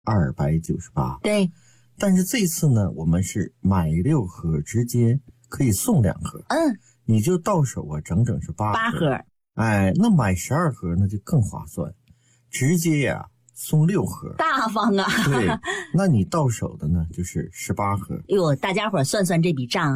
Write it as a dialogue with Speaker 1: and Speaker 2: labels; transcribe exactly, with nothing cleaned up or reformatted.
Speaker 1: 二百九十八。
Speaker 2: 对，
Speaker 1: 但是这次呢，我们是买六盒直接可以送两盒。
Speaker 2: 嗯，
Speaker 1: 你就到手啊，整整是八盒。
Speaker 2: 八盒。
Speaker 1: 哎，那买十二盒呢就更划算，直接呀、啊、送六盒，
Speaker 2: 大方啊！
Speaker 1: 对，那你到手的呢就是十八盒。
Speaker 2: 哟，大家伙算算这笔账啊。